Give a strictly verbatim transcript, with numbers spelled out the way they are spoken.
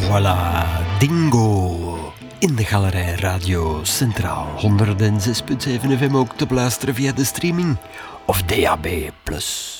Voilà, Dingo. In de Galerij Radio Centraal. honderd zes komma zeven F M ook te beluisteren via de streaming of D A B plus.